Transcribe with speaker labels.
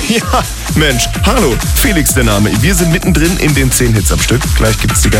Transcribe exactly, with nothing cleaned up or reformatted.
Speaker 1: Ja, Mensch. Hallo, Felix der Name. Wir sind mittendrin in den zehn Hits am Stück. Gleich gibt's die